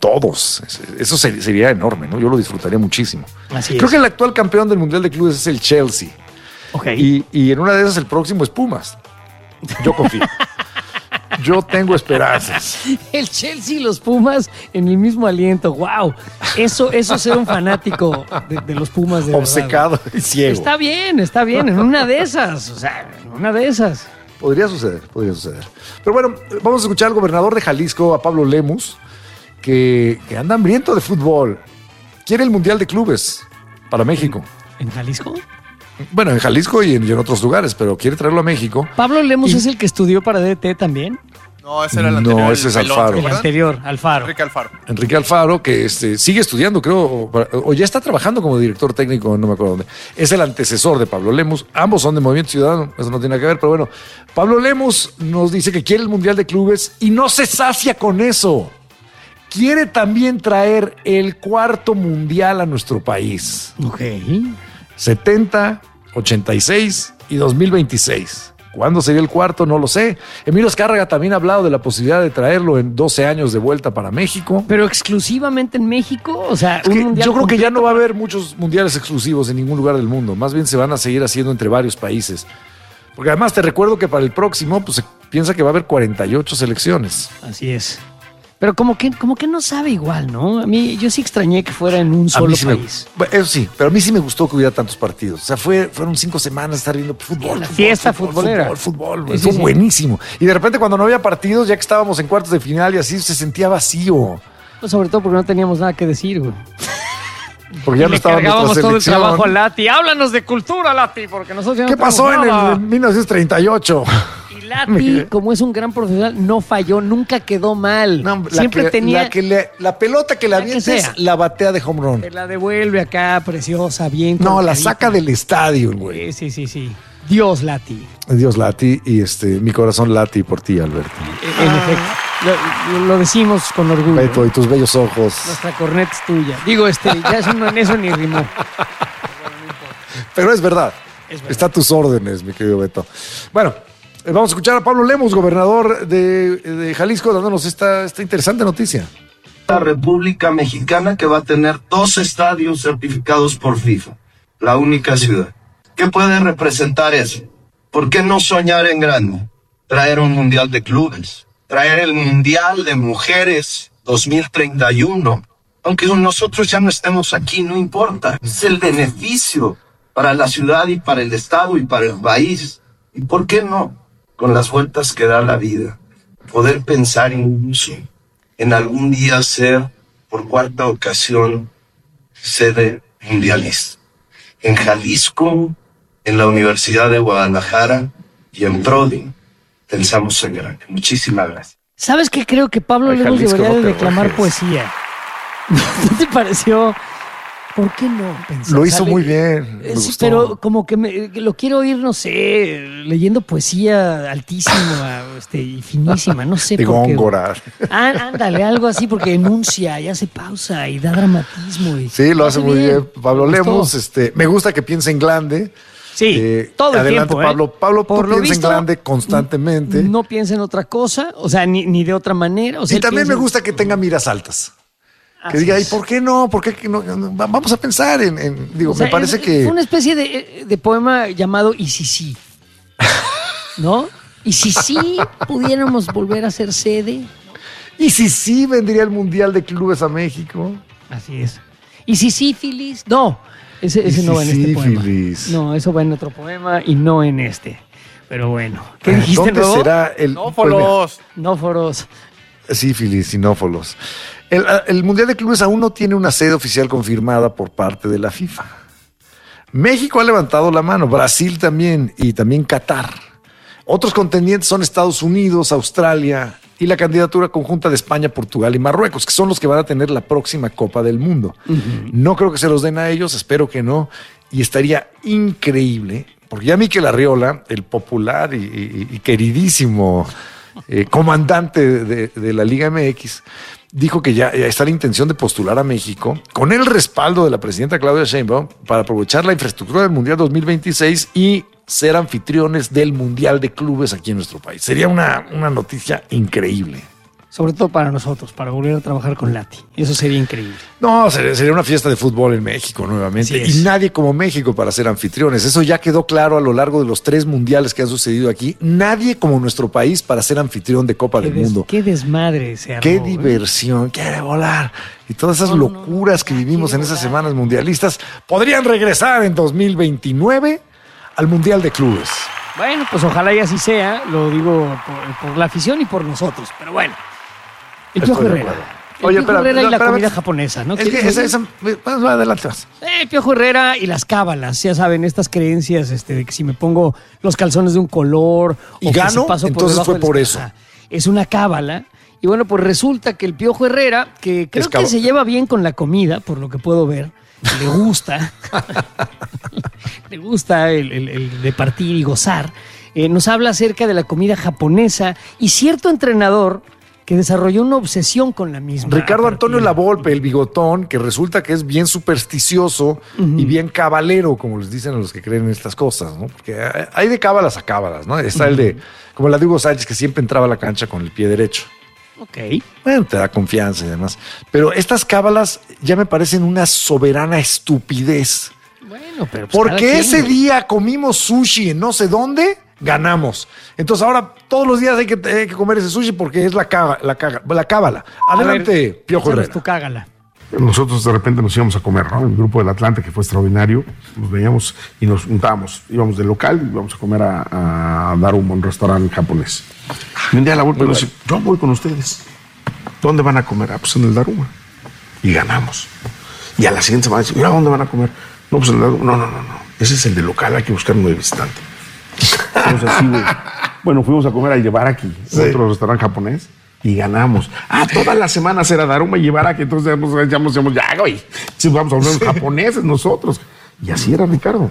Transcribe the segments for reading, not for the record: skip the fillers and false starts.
todos. Eso sería enorme, ¿no? Yo lo disfrutaría muchísimo. Así Creo es. que el actual campeón del Mundial de Clubes es el Chelsea. Ok. Y en una de esas el próximo es Pumas. Yo confío. Yo tengo esperanzas. El Chelsea y los Pumas en el mismo aliento. ¡Wow! Eso es ser un fanático de los Pumas de Obcecado verdad. y ciego. Está bien. En una de esas. O sea, en una de esas. Podría suceder. Pero bueno, vamos a escuchar al gobernador de Jalisco, a Pablo Lemus, que anda hambriento de fútbol. Quiere el Mundial de Clubes para México. ¿En Jalisco? Bueno, en Jalisco y en otros lugares, pero quiere traerlo a México. ¿Pablo Lemus es el que estudió para DT también? No, ese era el anterior. No, ese es Alfaro. El anterior, Alfaro. Enrique Alfaro, que sigue estudiando, creo, o ya está trabajando como director técnico, no me acuerdo dónde. Es el antecesor de Pablo Lemus. Ambos son de Movimiento Ciudadano, eso no tiene nada que ver, pero bueno. Pablo Lemus nos dice que quiere el Mundial de Clubes y no se sacia con eso. Quiere también traer el cuarto Mundial a nuestro país. Ok. 70, 86 y 2026. ¿Cuándo sería el cuarto? No lo sé. Emilio Azcárraga también ha hablado de la posibilidad de traerlo en 12 años de vuelta para México. ¿Pero exclusivamente en México? O sea, un mundial yo creo que ya completo. no va a haber muchos mundiales exclusivos en ningún lugar del mundo. Más bien se van a seguir haciendo entre varios países. Porque además te recuerdo que para el próximo pues se piensa que va a haber 48 selecciones. Así es. Pero como que no sabe igual, ¿no? A mí, yo sí extrañé que fuera en un A solo mí sí país. eso sí, pero a mí sí me gustó que hubiera tantos partidos. O sea, fueron 5 semanas de estar viendo fútbol. La fiesta futbolera. Fútbol. Sí, Fue sí. buenísimo. Y de repente cuando no había partidos, ya que estábamos en cuartos de final y así, se sentía vacío. Pues sobre todo porque no teníamos nada que decir, güey. Porque ya no Le estaba cargábamos nuestra todo el selección. trabajo a Lati. Háblanos de cultura, Lati, porque nosotros ya no ¿Qué pasó tenemos en nada. el 1938? Y Lati, como es un gran profesional, no falló, nunca quedó mal. No, Siempre tenía... la pelota que le La que avientes, sea. la batea de home run. Te la devuelve acá, preciosa, bien. No, la colocadita. saca del estadio, güey. Sí. Dios, Lati. Dios Lati y mi corazón lati por ti, Alberto. En efecto. Lo decimos con orgullo. Beto, y tus bellos ojos. Nuestra corneta es tuya. Digo, ya eso ni rimó. Pero es verdad. Está a tus órdenes, mi querido Beto. Bueno, vamos a escuchar a Pablo Lemus, gobernador de Jalisco, dándonos esta interesante noticia. La República Mexicana que va a tener 2 estadios certificados por FIFA. La única ciudad. ¿Qué puede representar eso? ¿Por qué no soñar en grande? Traer un mundial de clubes. Traer el mundial de mujeres 2031. Aunque nosotros ya no estemos aquí, no importa. Es el beneficio para la ciudad y para el estado y para el país. ¿Y por qué no? Con las vueltas que da la vida. Poder pensar incluso en algún día ser, por 4ª ocasión, sede mundialista. En Jalisco, en la Universidad de Guadalajara y en Prodi, pensamos en grande. Muchísimas gracias. ¿Sabes qué? Creo que Pablo Ay, Lemus Jalisco, debería no de te declamar rajes. poesía. ¿No te pareció? ¿Por qué no? Pensar? Lo hizo muy bien. Me Sí, gustó. pero como que lo quiero oír, no sé, leyendo poesía altísima y finísima, no sé De por qué. Góngora. Ándale, algo así, porque enuncia y hace pausa y da dramatismo. Sí, lo hace muy bien. Pablo Me gustó. Lemus, me gusta que piense en grande. Sí, todo el adelante, tiempo, ¿eh? Pablo. Pablo, Por tú lo piensa en visto, grande constantemente. No piensa en otra cosa, o sea, ni de otra manera. O sea, Y él también me piensa- gusta que tenga miras altas. Que Así diga, ¿y es. por qué no? ¿Por qué no? Vamos a pensar digo, O sea, me parece es que... una especie de poema llamado Y si sí, ¿no? Y si sí pudiéramos volver a ser sede. ¿Y si sí vendría el Mundial de Clubes a México? Así es. Y si sífilis, no, ese Y no va en si este poema. sífilis. No, eso va en otro poema y no en este. Pero bueno, ¿qué dijiste, ¿Dónde nuevo? será el... Nófolos. Nóforos. Sífilis, sinófolos. El Mundial de Clubes aún no tiene una sede oficial confirmada por parte de la FIFA. México ha levantado la mano, Brasil también y también Qatar. Otros contendientes son Estados Unidos, Australia y la candidatura conjunta de España, Portugal y Marruecos, que son los que van a tener la próxima Copa del Mundo. No creo que se los den a ellos, espero que no. Y estaría increíble, porque ya Mikel Arriola, el popular y queridísimo comandante de la Liga MX, dijo que ya está la intención de postular a México con el respaldo de la presidenta Claudia Sheinbaum para aprovechar la infraestructura del Mundial 2026 y ser anfitriones del Mundial de Clubes aquí en nuestro país. Sería una noticia increíble. Sobre todo para nosotros, para volver a trabajar con Lati. Eso sería increíble. No, sería una fiesta de fútbol en México nuevamente. Así es. Y nadie como México para ser anfitriones. Eso ya quedó claro a lo largo de los 3 mundiales que han sucedido aquí. Nadie como nuestro país para ser anfitrión de Copa del Mundo. Qué desmadre se armó, Qué diversión, quiere volar. Y todas esas locuras que vivimos en esas semanas mundialistas podrían regresar en 2029 al Mundial de Clubes. Bueno, pues ojalá y así sea. Lo digo por la afición y por nosotros. Pero bueno. El Piojo Estoy de Herrera. acuerdo. El Oye, Piojo espera, Herrera y la espérame. comida japonesa, ¿no? Es que adelante vas. El Piojo Herrera y las cábalas, ya saben, estas creencias de que si me pongo los calzones de un color Y o que gano, si paso entonces debajo fue del por espejo. eso. Es una cábala. Y bueno, pues resulta que el Piojo Herrera, que creo que cábala. se lleva bien con la comida, por lo que puedo ver, le gusta, le gusta el de partir y gozar, nos habla acerca de la comida japonesa y cierto entrenador que desarrolló una obsesión con la misma. Ricardo Antonio La Lavolpe, el bigotón, que resulta que es bien supersticioso y bien cabalero, como les dicen a los que creen en estas cosas, ¿no? Porque hay de cábalas a cábalas, ¿no? Está el de, como la de Hugo Sánchez, que siempre entraba a la cancha con el pie derecho. Ok. Bueno, te da confianza y demás. Pero estas cábalas ya me parecen una soberana estupidez. Bueno, pero pues Porque cada ese quien, día comimos sushi en no sé dónde, ganamos. Entonces ahora todos los días hay que comer ese sushi porque es la cábala. Adelante, Piojo échanos Herrera. tu cágala. Nosotros de repente nos íbamos a comer, ¿no? El grupo del Atlante, que fue extraordinario, nos veíamos y nos juntábamos. Íbamos del local y íbamos a comer a Daruma, un restaurante japonés. Y un día la vuelta nos dice, yo voy con ustedes. ¿Dónde van a comer? Ah, pues en el Daruma. Y ganamos. Y a la siguiente semana dice, ¿y a dónde van a comer? No, pues en el Daruma. No. Ese es el de local, hay que buscar uno de visitante. Entonces, así de, bueno, fuimos a comer a Ibaraki, otro restaurante japonés. Y ganamos. Todas las semanas era Daruma y Ibaraki. Entonces decíamos, ya, güey, si vamos a volver japoneses nosotros. Y así era Ricardo.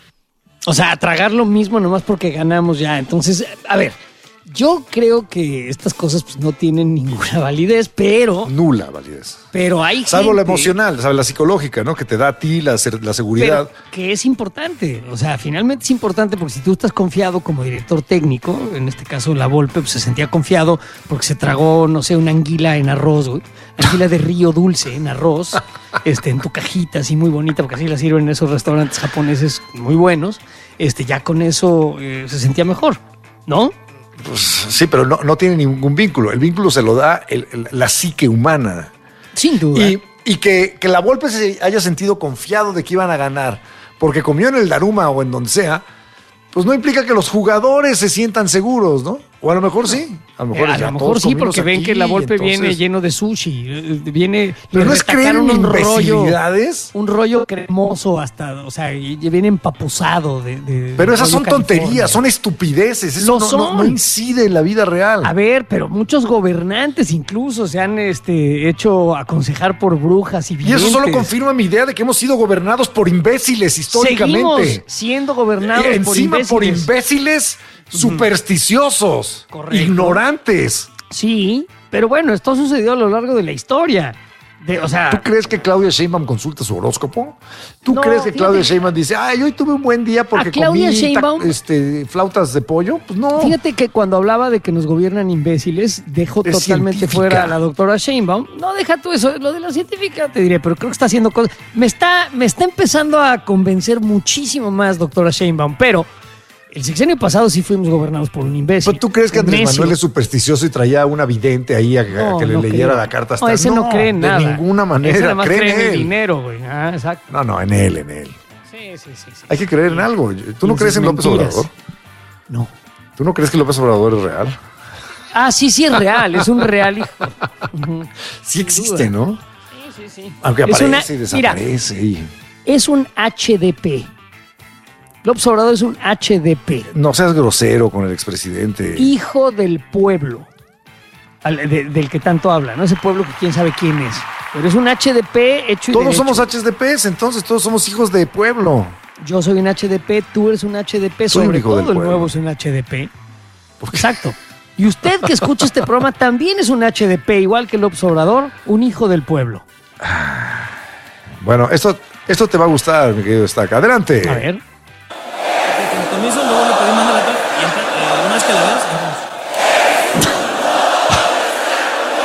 O sea, a tragar lo mismo nomás porque ganamos ya. Entonces, a ver, yo creo que estas cosas pues, no tienen ninguna validez, pero Nula validez. hay Salvo la gente- emocional, ¿sabes? La psicológica, ¿no? Que te da a ti la seguridad. Pero que es importante, o sea, finalmente es importante porque si tú estás confiado como director técnico, en este caso Lavolpe pues, se sentía confiado porque se tragó, no sé, una anguila en arroz, güey, anguila de río dulce en arroz, en tu cajita así muy bonita, porque así la sirven en esos restaurantes japoneses muy buenos, ya con eso se sentía mejor, ¿no? Pues, sí, pero no tiene ningún vínculo. El vínculo se lo da la psique humana. Sin duda. Y que la Volpe se haya sentido confiado de que iban a ganar porque comió en el Daruma o en donde sea, pues no implica que los jugadores se sientan seguros, ¿no? O a lo mejor sí. A lo mejor, A lo mejor sí, porque ven que la Volpe viene lleno de sushi, viene... Pero le no es creer en retacaron imbecilidades. un rollo cremoso hasta, o sea, y viene empapuzado Pero esas rollo son California. tonterías, son estupideces. Eso Lo son. no incide en la vida real. A ver, pero muchos gobernantes incluso se han hecho aconsejar por brujas y Y videntes. eso solo confirma mi idea de que hemos sido gobernados por imbéciles históricamente. Seguimos siendo gobernados Encima por imbéciles supersticiosos, Correcto. ignorantes. Sí, pero bueno, esto ha sucedido a lo largo de la historia. O sea, ¿Tú crees que Claudia Sheinbaum consulta su horóscopo? ¿Tú No, crees que fíjate. Claudia Sheinbaum dice, ay, hoy tuve un buen día porque A Claudia comí Sheinbaum- flautas de pollo? Pues no. fíjate que cuando hablaba de que nos gobiernan imbéciles, dejó Es totalmente científica. fuera a la doctora Sheinbaum. No, deja tú eso, lo de la científica te diré, pero creo que está haciendo cosas. Me está empezando a convencer muchísimo más, doctora Sheinbaum, pero el sexenio pasado sí fuimos gobernados por un imbécil. ¿Pero tú crees que Andrés Necio. Manuel es supersticioso y traía una vidente ahí a No, que le no leyera creo. la carta No, astral? ese no cree en nada. De ninguna Ese manera. nada más Cree cree en en el él. dinero, güey. Exacto. No, en él. Sí. Hay que creer en algo. ¿Tú no En crees sus en López mentiras. Obrador? No. ¿Tú no crees que López Obrador es real? Ah, sí es real, es un real hijo. Ujú. Sí Sin existe, duda. ¿no? Sí. Aunque Es aparece una- y desaparece. Es un HDP. López Obrador es un HDP. No seas grosero con el expresidente. Hijo del pueblo. Del que tanto habla, ¿no? Ese pueblo que quién sabe quién es. Pero es un HDP hecho y Todos derecho. somos HDPs, entonces todos somos hijos de pueblo. Yo soy un HDP, tú eres un HDP, Soy un sobre hijo todo del el pueblo. nuevo es un HDP. Exacto. Y usted que escucha este programa también es un HDP, igual que López Obrador, un hijo del pueblo. Bueno, esto te va a gustar, mi querido Estaca. Adelante. A ver. Con permiso, luego le pedí mandar la carta y una vez que la veas, entramos.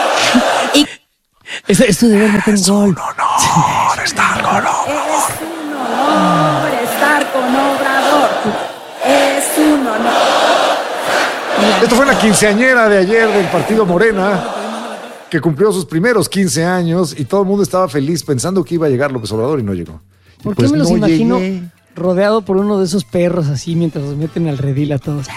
Esto debe meter un gol. honor estar con Obrador. Es un honor estar con Obrador. Es un honor. Esto fue la quinceañera de ayer del partido Morena, que cumplió sus primeros 15 años y todo el mundo estaba feliz pensando que iba a llegar López Obrador y no llegó. ¿Por Pues qué me los no imagino llegué. rodeado por uno de esos perros así mientras los meten al redil a todos?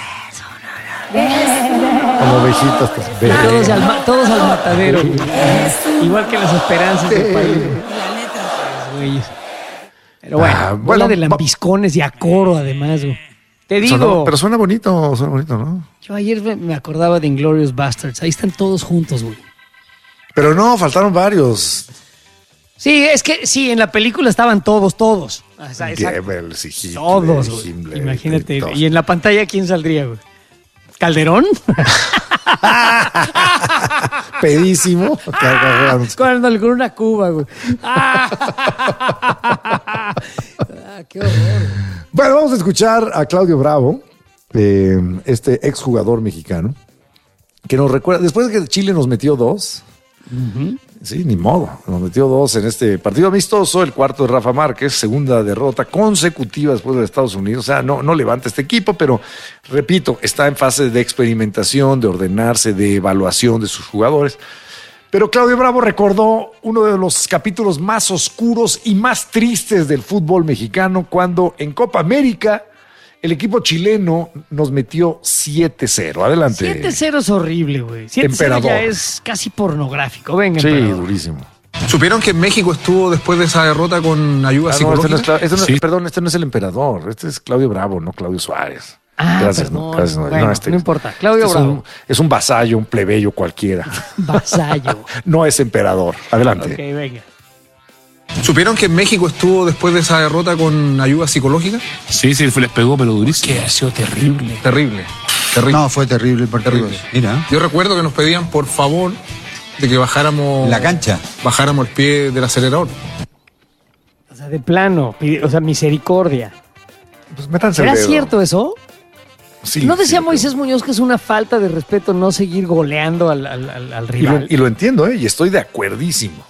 Como ovejitas. Pues, Todos al matadero, güey. Igual que las esperanzas del país. Güey. Pero bueno, bola de lambiscones y a coro además, güey. Te digo. Pero suena bonito, ¿no? Yo ayer me acordaba de Inglourious Basterds. Ahí están todos juntos, güey. Pero no, faltaron varios. Sí, es que sí, en la película estaban todos. O sea, Goebbels y Hitler, todos, güey. Himmler, Imagínate. todos. Y en la pantalla, ¿quién saldría, güey? ¿Calderón? Pedísimo. Con una cuba, güey. Qué horror. Bueno, vamos a escuchar a Claudio Bravo, este exjugador mexicano, que nos recuerda, después de que Chile nos metió 2, sí, ni modo, nos metió 2 en este partido amistoso, el cuarto de Rafa Márquez, segunda derrota consecutiva después de Estados Unidos. O sea, no levanta este equipo, pero repito, está en fase de experimentación, de ordenarse, de evaluación de sus jugadores. Pero Claudio Bravo recordó uno de los capítulos más oscuros y más tristes del fútbol mexicano cuando en Copa América el equipo chileno nos metió 7-0. Adelante. 7-0 es horrible, güey. 7-0 Emperador. ya es casi pornográfico. Venga, Sí, emperador. durísimo. ¿Supieron que México estuvo después de esa derrota con ayuda psicológica? Perdón, este no es el emperador. Este es Claudio Bravo, no Claudio Suárez. Perdón. Bueno, no importa. Claudio Bravo. Es un vasallo, un plebeyo cualquiera. Vasallo. No es emperador. Adelante. Ok, venga. ¿Supieron que México estuvo después de esa derrota con ayuda psicológica? Sí, les pegó, pero durísimo. Que ha sido terrible. Terrible. No, fue terrible el partido. Terrible. Mira, Yo recuerdo que nos pedían, por favor, de que bajáramos la cancha. Bajáramos el pie del acelerador. O sea, de plano. O sea, misericordia. Pues métanse el ¿Era dedo. cierto eso? Sí, ¿No decía sí, Moisés Muñoz que es una falta de respeto no seguir goleando al rival? Y lo entiendo, y estoy de acuerdísimo.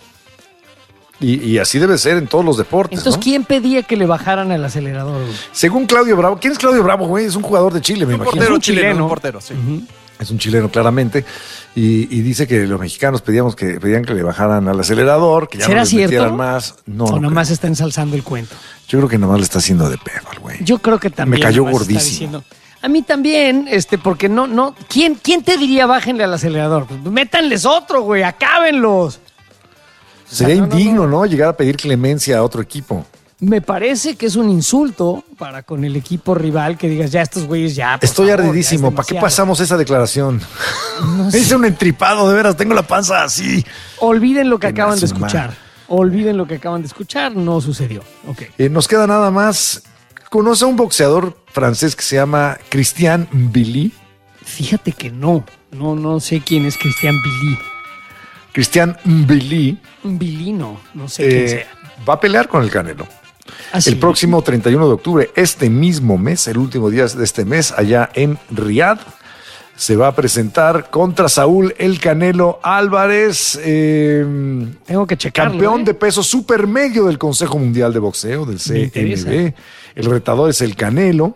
Y así debe ser en todos los deportes. Entonces, ¿no? ¿quién pedía que le bajaran al acelerador, güey? Según Claudio Bravo, ¿quién es Claudio Bravo, güey? Es un jugador de Chile, me Un imagino. portero Es un chileno, chileno. un portero, sí. Es un chileno, claramente. Y dice que los mexicanos pedían que le bajaran al acelerador, que ya no ¿Será les metieran cierto? más. No, O no nomás creo. está ensalzando el cuento. Yo creo que nomás le está haciendo de pedo al güey. Yo creo que también. Me cayó nomás está gordísimo. diciendo- A mí también, porque no. ¿Quién te diría bájenle al acelerador? Pues métanles otro, güey, acábenlos. Sería no, indigno, ¿no? Llegar a pedir clemencia a otro equipo. Me parece que es un insulto para con el equipo rival que digas, ya estos güeyes ya. por Estoy favor, ardidísimo. ya es ¿Para qué demasiado. pasamos esa declaración? No Me hice sé. un entripado, de veras. Tengo la panza así. Olviden lo que Que acaban de nace mal. escuchar. Olviden lo que acaban de escuchar. No sucedió. Ok. Nos queda nada más. ¿Conoce a un boxeador francés que se llama Christian Billy? Fíjate que no. No sé quién es Cristian Billy. Christian Billy Billy no sé quién sea. va a pelear con el Canelo. Ah, sí. El próximo 31 de octubre, este mismo mes, el último día de este mes, allá en Riad, se va a presentar contra Saúl El Canelo Álvarez, Tengo que checarlo. campeón ¿eh? de peso supermedio del Consejo Mundial de Boxeo, del Me interesa. CMB. El retador es el Canelo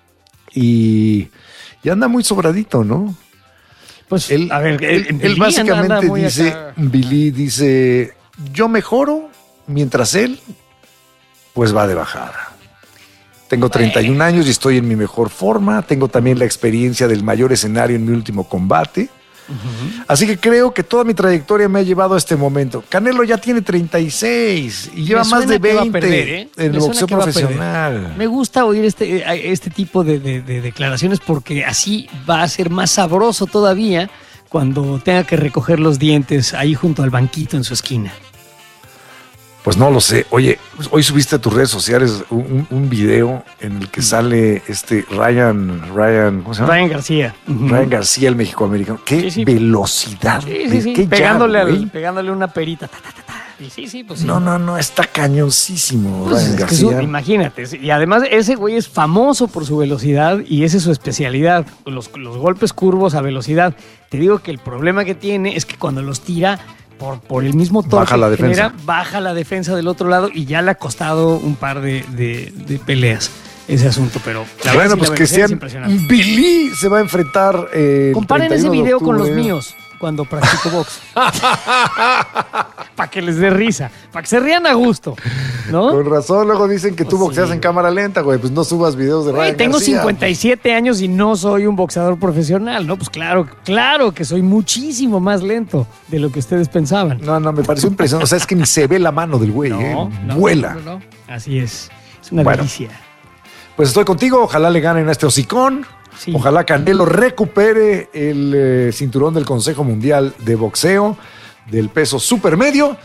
y anda muy sobradito, ¿no? Pues, Él, a ver, él Billy básicamente anda muy dice, acá. Billy dice, yo mejoro mientras él pues va de bajada. Tengo 31 años y estoy en mi mejor forma. Tengo también la experiencia del mayor escenario en mi último combate. Así que creo que toda mi trayectoria me ha llevado a este momento. Canelo ya tiene 36 y lleva Me más de suena que va a 20 perder, ¿eh? en el Me suena boxeo que va a perder. profesional. Me gusta oír este tipo de declaraciones porque así va a ser más sabroso todavía cuando tenga que recoger los dientes ahí junto al banquito en su esquina. Pues no lo sé. Oye, hoy subiste a tus redes sociales un video en el que sale Ryan, ¿cómo se llama? Ryan García. Ryan García, el mexicoamericano. ¡Qué Sí, sí. velocidad! ¡Qué Pegándole, jab, güey! pegándole una perita. Ta, ta, ta, ta. Y sí, pues sí. No, está cañoncísimo Pues Ryan es que García. imagínate, y además ese güey es famoso por su velocidad y esa es su especialidad, los golpes curvos a velocidad. Te digo que el problema que tiene es que cuando los tira por el mismo torque Baja la que genera, defensa. baja la defensa del otro lado y ya le ha costado un par de peleas ese asunto, pero la Bueno, verdad, pues sí, la que UFC es sean. impresionante. Billy se va a enfrentar. Comparen ese 31 de video con los octubre. míos cuando practico box. Para que les dé risa, para que se rían a gusto, ¿no? Con razón, luego dicen que tú Pues boxeas sí, en cámara lenta, güey. Pues no subas videos de Güey, Ryan tengo García. 57 años y no soy un boxeador profesional, ¿no? Pues claro que soy muchísimo más lento de lo que ustedes pensaban. No, me pareció impresionante. O sea, es que ni se ve la mano del güey, Vuela. No. Así es una Bueno. delicia. Pues estoy contigo. Ojalá le ganen a este hocicón. Sí. Ojalá Canelo recupere el cinturón del Consejo Mundial de Boxeo del peso supermedio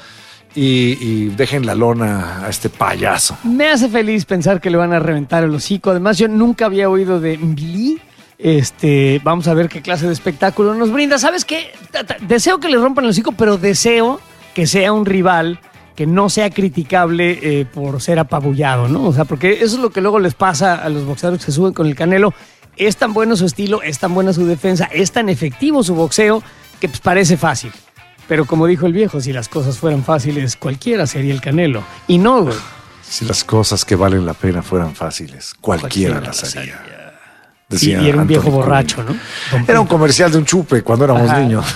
y dejen la lona a este payaso. Me hace feliz pensar que le van a reventar el hocico. Además, yo nunca había oído de Mbili. Vamos a ver qué clase de espectáculo nos brinda. ¿Sabes qué? Deseo que le rompan el hocico, pero deseo que sea un rival que no sea criticable por ser apabullado, ¿no? O sea, porque eso es lo que luego les pasa a los boxeadores que se suben con el Canelo. Es tan bueno su estilo, es tan buena su defensa, es tan efectivo su boxeo que pues, parece fácil. Pero como dijo el viejo, si las cosas fueran fáciles, cualquiera sería el Canelo. Y no, güey. Si las cosas que valen la pena fueran fáciles, cualquiera las haría. Y Decía era un viejo Anthony borracho, Quinn. ¿no? Era un comercial de un chupe cuando éramos Ajá. niños.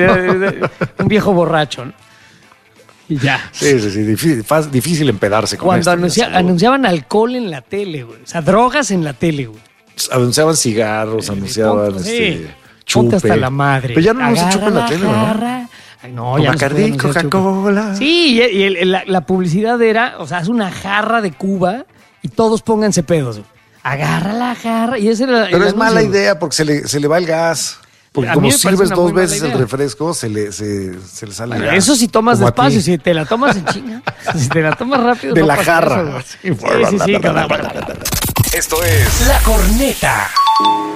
Un viejo borracho, ¿no? Y ya. Sí, difícil empedarse con Cuando esto. anunciaban alcohol en la tele, güey. O sea, drogas en la tele, güey. Anunciaban cigarros, anunciaban Sí. chupe. Ponte hasta la madre. Pero ya no se Agarra chupa en la la tele, ¿verdad? jarra. Ay, no, ya no se puede Bacardí, anunciar chupe. Coca-Cola. Sí, y la publicidad era, o sea, es una jarra de Cuba y todos pónganse pedos, güey. Agarra la jarra. Y ese era Pero el es mala anuncio, güey. idea porque se le va el gas. Porque A mí como me parece sirves una dos muy mala veces el idea. refresco, se le sale Bueno, el gas. eso si tomas Como a ti. despacio, si te la tomas en chinga, si te la tomas rápido. De no la pasa jarra. eso, güey. Sí. Esto es La Corneta.